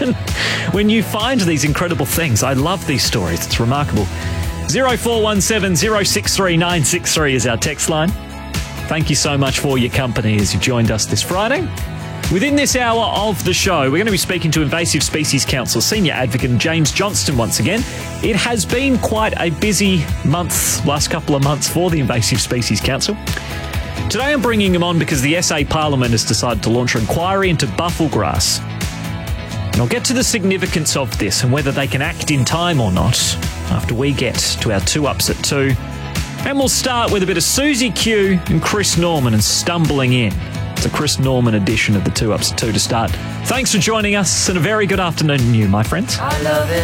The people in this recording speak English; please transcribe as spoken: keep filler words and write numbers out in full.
when, when you find these incredible things. I love these stories. It's remarkable. zero four one seven zero six three nine six three is our text line. Thank you so much for your company as you joined us this Friday. Within this hour of the show, we're going to be speaking to Invasive Species Council Senior Advocate James Johnston once again. It has been quite a busy month, last couple of months for the Invasive Species Council. Today I'm bringing him on because the S A Parliament has decided to launch an inquiry into bufflegrass. And I'll get to the significance of this and whether they can act in time or not after we get to our two ups at two. And we'll start with a bit of Susie Q and Chris Norman and Stumbling In. It's a Chris Norman edition of the two ups at two to start. Thanks for joining us and a very good afternoon to you, my friends. I love it.